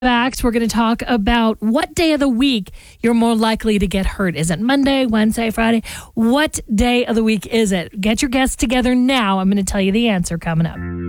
Facts. We're going to talk about what day of the week you're more likely to get hurt. Is it Monday, Wednesday, Friday? What day of the week is it? Get your guests together now. I'm going to tell you the answer coming up.